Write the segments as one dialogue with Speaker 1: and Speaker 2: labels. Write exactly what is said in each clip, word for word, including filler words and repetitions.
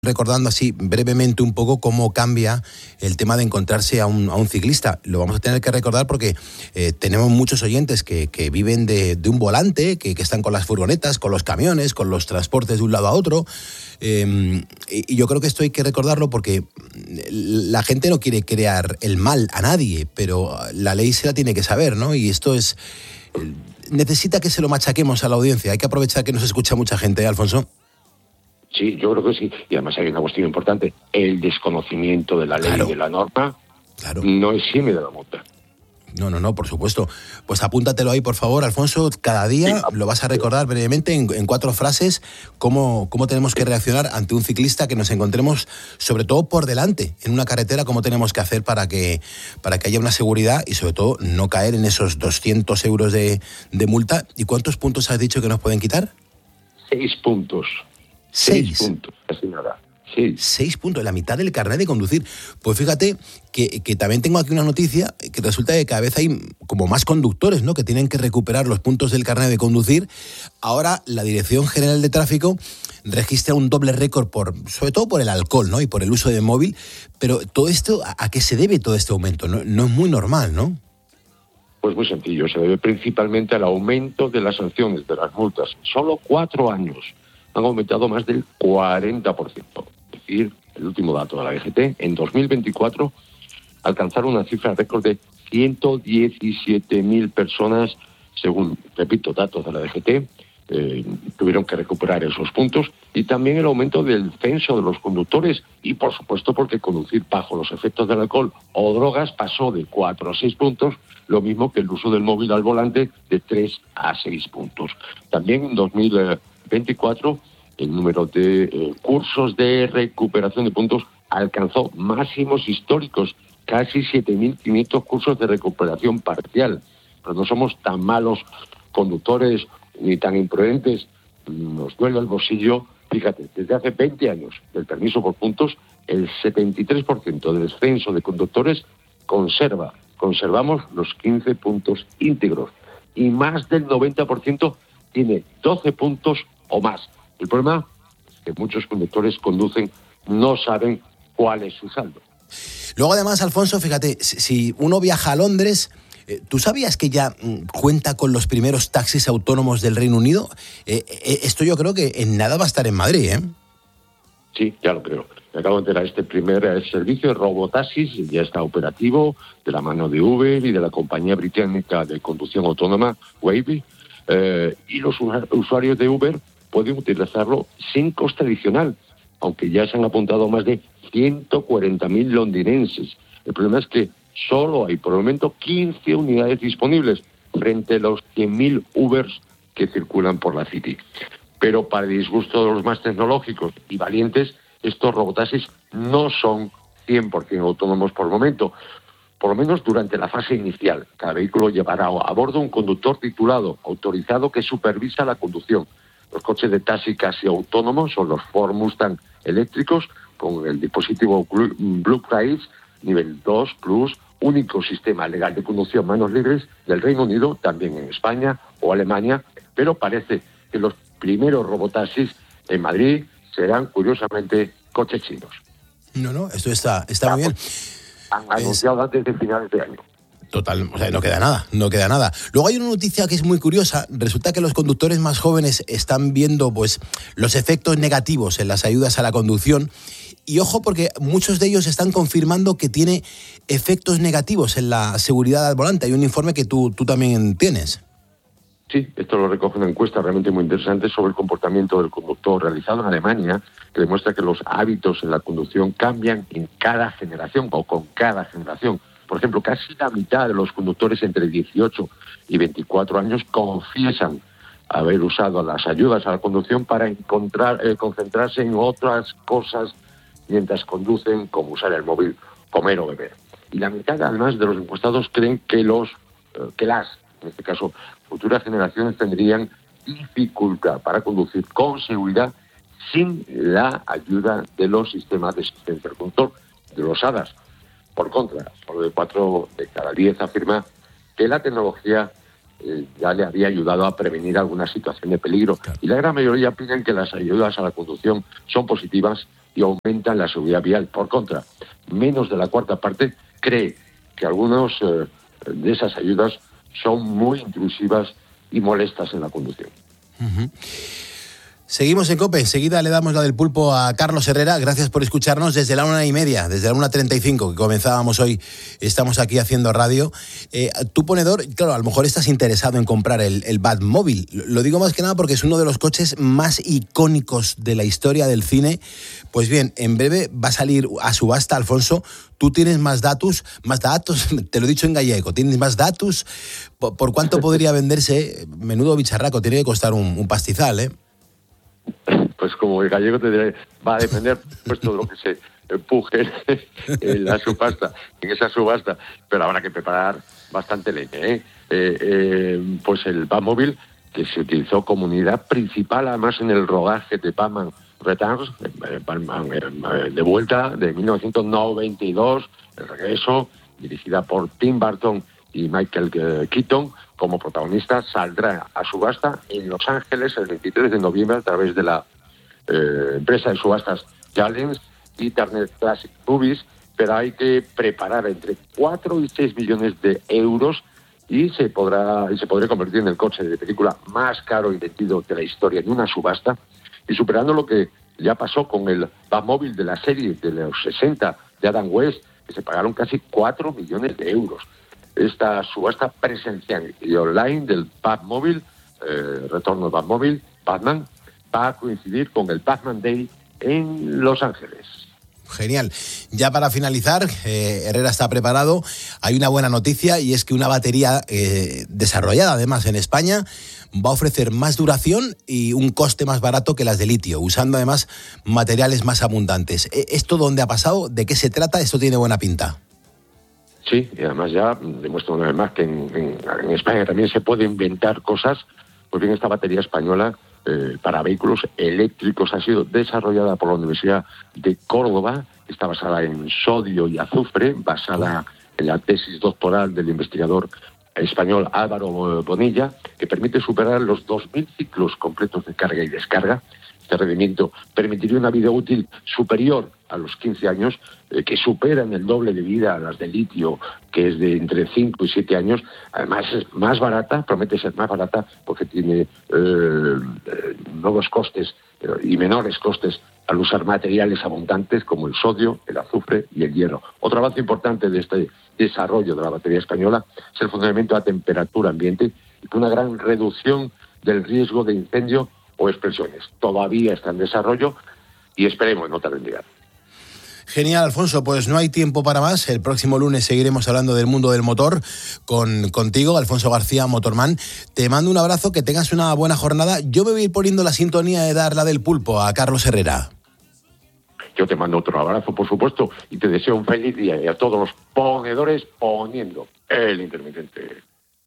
Speaker 1: recordando así brevemente un poco cómo cambia el tema de encontrarse a un, a un ciclista. Lo vamos a tener que recordar porque eh, tenemos muchos oyentes que, que viven de, de un volante, que, que están con las furgonetas, con los camiones, con los transportes de un lado a otro. Eh, y yo creo que esto hay que recordarlo porque la gente no quiere crear el mal a nadie, pero la ley se la tiene que saber, ¿no? Y esto es... necesita que se lo machaquemos a la audiencia. Hay que aprovechar que nos escucha mucha gente, ¿eh, Alfonso?
Speaker 2: Sí, yo creo que sí. Y además hay una cuestión importante. El desconocimiento de la ley
Speaker 1: Claro.
Speaker 2: y de la norma
Speaker 1: Claro.
Speaker 2: no exime de la multa.
Speaker 1: No, no, no, por supuesto. Pues apúntatelo ahí, por favor, Alfonso. Cada día
Speaker 2: Sí,
Speaker 1: lo vas a recordar brevemente en, en cuatro frases cómo, cómo tenemos que reaccionar ante un ciclista que nos encontremos, sobre todo por delante, en una carretera, cómo tenemos que hacer para que, para que haya una seguridad y, sobre todo, no caer en esos doscientos euros de, de multa. ¿Y cuántos puntos has dicho que nos pueden quitar?
Speaker 2: Seis puntos.
Speaker 1: Seis.
Speaker 2: Seis puntos, casi nada. Sí.
Speaker 1: Seis puntos, la mitad del carnet de conducir. Pues fíjate que, que también tengo aquí una noticia que resulta que cada vez hay como más conductores, ¿no?, que tienen que recuperar los puntos del carnet de conducir. Ahora la Dirección General de Tráfico registra un doble récord, por, sobre todo por el alcohol, ¿no?, y por el uso de móvil. Pero todo esto, ¿a, a qué se debe todo este aumento? No, no es muy normal, ¿no?
Speaker 2: Pues muy sencillo. Se debe principalmente al aumento de las sanciones, de las multas. Solo cuatro años han aumentado más del cuarenta por ciento. Es decir, el último dato de la D G T, en dos mil veinticuatro alcanzaron una cifra récord de ciento diecisiete mil personas, según, repito, datos de la D G T, eh, tuvieron que recuperar esos puntos, y también el aumento del censo de los conductores, y por supuesto porque conducir bajo los efectos del alcohol o drogas pasó de cuatro a seis puntos, lo mismo que el uso del móvil al volante de tres a seis puntos. También en dos mil veinticuatro el número de eh, cursos de recuperación de puntos alcanzó máximos históricos, casi siete mil quinientos cursos de recuperación parcial. Pero no somos tan malos conductores ni tan imprudentes, nos duele el bolsillo. Fíjate, desde hace veinte años del permiso por puntos, el setenta y tres por ciento del censo de conductores conserva, conservamos los quince puntos íntegros, y más del noventa por ciento tiene doce puntos o más. El problema es que muchos conductores conducen, no saben cuál es su saldo.
Speaker 1: Luego, además, Alfonso, fíjate, si uno viaja a Londres, ¿tú sabías que ya cuenta con los primeros taxis autónomos del Reino Unido? Eh, esto yo creo que en nada va a estar en Madrid, ¿eh?
Speaker 2: Sí, ya lo creo. Me acabo de enterar, este primer servicio de robotaxis ya está operativo de la mano de Uber y de la compañía británica de conducción autónoma, Wavy, eh, y los usuarios de Uber pueden utilizarlo sin coste adicional, aunque ya se han apuntado más de ciento cuarenta mil londinenses. El problema es que solo hay por el momento quince unidades disponibles frente a los cien mil Ubers que circulan por la City. Pero para el disgusto de los más tecnológicos y valientes, estos robotaxis no son cien por ciento autónomos por el momento, por lo menos durante la fase inicial. Cada vehículo llevará a bordo un conductor titulado, autorizado, que supervisa la conducción. Los coches de taxi casi autónomos son los Ford Mustang eléctricos con el dispositivo Blue Price nivel dos Plus, único sistema legal de conducción manos libres del Reino Unido, también en España o Alemania, pero parece que los primeros robotaxis en Madrid serán, curiosamente, coches chinos.
Speaker 1: No, no, esto está, está muy bien.
Speaker 2: Han anunciado antes de finales de año.
Speaker 1: Total, o sea, no queda nada, no queda nada. Luego hay una noticia que es muy curiosa. Resulta que los conductores más jóvenes están viendo, pues, los efectos negativos en las ayudas a la conducción. Y ojo, porque muchos de ellos están confirmando que tiene efectos negativos en la seguridad al volante. Hay un informe que tú, tú también tienes.
Speaker 2: Sí, esto lo recoge una encuesta realmente muy interesante sobre el comportamiento del conductor realizado en Alemania, que demuestra que los hábitos en la conducción cambian en cada generación o con cada generación. Por ejemplo, casi la mitad de los conductores entre dieciocho y veinticuatro años confiesan haber usado las ayudas a la conducción para encontrar, eh, concentrarse en otras cosas mientras conducen, como usar el móvil, comer o beber. Y la mitad, además, de los encuestados creen que los, eh, que las, en este caso, futuras generaciones tendrían dificultad para conducir con seguridad sin la ayuda de los sistemas de asistencia al conductor, de los A D A S. Por contra, solo de cuatro de cada diez afirma que la tecnología eh, ya le había ayudado a prevenir alguna situación de peligro. Claro. Y la gran mayoría opinan que las ayudas a la conducción son positivas y aumentan la seguridad vial. Por contra, menos de la cuarta parte cree que algunas eh, de esas ayudas son muy intrusivas y molestas en la conducción.
Speaker 1: Uh-huh. Seguimos en COPE, enseguida le damos la del pulpo a Carlos Herrera. Gracias por escucharnos desde la una y media, desde la una treinta y cinco que comenzábamos hoy, estamos aquí haciendo radio. Eh, tú, ponedor, claro, a lo mejor estás interesado en comprar el, el Batmóvil. Lo digo más que nada porque es uno de los coches más icónicos de la historia del cine. Pues bien, en breve va a salir a subasta, Alfonso. Tú tienes más datos, más datos, te lo he dicho en gallego, tienes más datos. ¿Por, por cuánto podría venderse? Menudo bicharraco, tiene que costar un, un pastizal, ¿eh?
Speaker 2: Pues como el gallego te diré, va a depender pues todo lo que se empuje en la subasta, en esa subasta, pero habrá que preparar bastante leña, ¿eh? Eh, eh, pues el Batmóvil, que se utilizó como unidad principal, además en el rodaje de Batman Returns, de vuelta de mil novecientos noventa y dos, el regreso, dirigida por Tim Burton y Michael Keaton, como protagonista, saldrá a subasta en Los Ángeles el veintitrés de noviembre a través de la eh, empresa de subastas Challenge y Turner Classic Movies, pero hay que preparar entre cuatro y seis millones de euros y se podrá y se podrá convertir en el coche de película más caro y vendido de la historia en una subasta, y superando lo que ya pasó con el Batmóvil de la serie de los sesenta de Adam West, que se pagaron casi cuatro millones de euros. Esta subasta presencial y online del Batmóvil, eh, retorno del Batmóvil, Batman, va a coincidir con el Batman Day en Los Ángeles.
Speaker 1: Genial. Ya para finalizar, eh, Herrera está preparado. Hay una buena noticia y es que una batería eh, desarrollada además en España va a ofrecer más duración y un coste más barato que las de litio, usando además materiales más abundantes. ¿Esto dónde ha pasado? ¿De qué se trata? Esto tiene buena pinta.
Speaker 2: Sí, y además ya demuestra una vez más que en, en, en España también se puede inventar cosas. Pues bien, esta batería española eh, para vehículos eléctricos ha sido desarrollada por la Universidad de Córdoba. Está basada en sodio y azufre, basada en la tesis doctoral del investigador español Álvaro Bonilla, que permite superar los dos mil ciclos completos de carga y descarga. Este rendimiento permitiría una vida útil superior a los quince años, eh, que superan el doble de vida a las de litio, que es de entre cinco y siete años. Además es más barata, promete ser más barata, porque tiene eh, eh, nuevos costes eh, y menores costes al usar materiales abundantes como el sodio, el azufre y el hierro. Otro avance importante de este desarrollo de la batería española es el funcionamiento a temperatura ambiente y con una gran reducción del riesgo de incendio o explosiones. Todavía está en desarrollo y esperemos no tarde en llegar.
Speaker 1: Genial, Alfonso, pues no hay tiempo para más. El próximo lunes seguiremos hablando del mundo del motor con contigo, Alfonso García, Motorman. Te mando un abrazo, que tengas una buena jornada. Yo me voy a ir poniendo la sintonía de dar la del pulpo a Carlos Herrera.
Speaker 2: Yo te mando otro abrazo, por supuesto, y te deseo un feliz día, y a todos los ponedores poniendo el intermitente.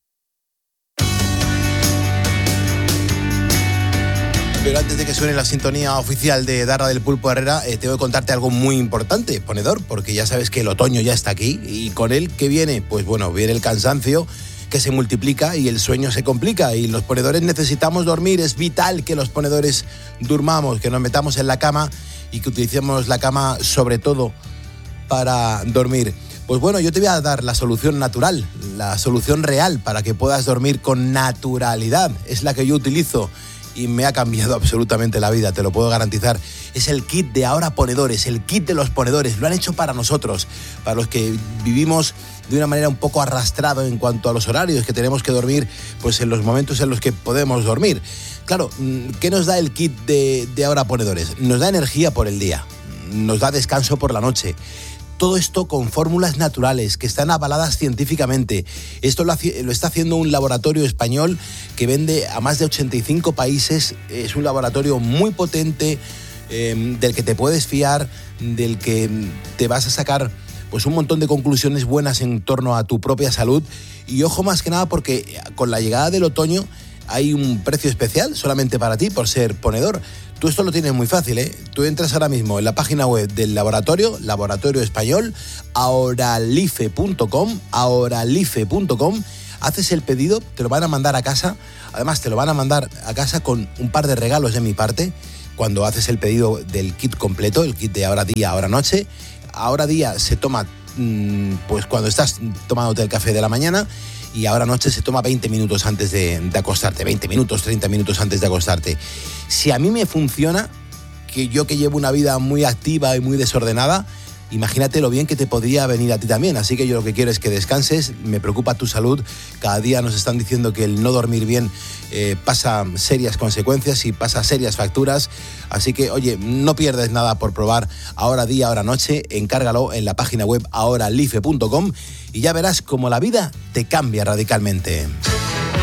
Speaker 1: Pero antes de que suene la sintonía oficial de Darla del Pulpo Herrera, eh, tengo que contarte algo muy importante, ponedor, porque ya sabes que el otoño ya está aquí, y con él, ¿qué viene? Pues bueno, viene el cansancio, que se multiplica y el sueño se complica, y los ponedores necesitamos dormir. Es vital que los ponedores durmamos, que nos metamos en la cama y que utilicemos la cama sobre todo para dormir. Pues bueno, yo te voy a dar la solución natural, la solución real para que puedas dormir con naturalidad. Es la que yo utilizo y me ha cambiado absolutamente la vida, te lo puedo garantizar. Es el kit de Ahora Ponedores, el kit de los ponedores. Lo han hecho para nosotros, para los que vivimos de una manera un poco arrastrado en cuanto a los horarios, que tenemos que dormir pues en los momentos en los que podemos dormir. Claro, ¿qué nos da el kit de, de Ahora Ponedores? Nos da energía por el día, nos da descanso por la noche. Todo esto con fórmulas naturales que están avaladas científicamente. Esto lo, hace, lo está haciendo un laboratorio español que vende a más de ochenta y cinco países. Es un laboratorio muy potente, eh, del que te puedes fiar, del que te vas a sacar pues un montón de conclusiones buenas en torno a tu propia salud. Y ojo, más que nada, porque con la llegada del otoño hay un precio especial solamente para ti por ser ponedor. Tú esto lo tienes muy fácil, ¿eh? Tú entras ahora mismo en la página web del laboratorio, Laboratorio Español, ahoralife punto com, ahoralife punto com. Haces el pedido, te lo van a mandar a casa, además te lo van a mandar a casa con un par de regalos de mi parte, cuando haces el pedido del kit completo, el kit de ahora día, ahora noche. Ahora día se toma pues cuando estás tomándote el café de la mañana, y ahora noche se toma veinte minutos antes de, de acostarte, veinte minutos, treinta minutos antes de acostarte. Si a mí me funciona, que yo que llevo una vida muy activa y muy desordenada, imagínate lo bien que te podría venir a ti también. Así que yo lo que quiero es que descanses, me preocupa tu salud. Cada día nos están diciendo que el no dormir bien eh, pasa serias consecuencias y pasa serias facturas. Así que, oye, no pierdes nada por probar Ahora Día, Ahora Noche. Encárgalo en la página web ahora life punto com y ya verás cómo la vida te cambia radicalmente.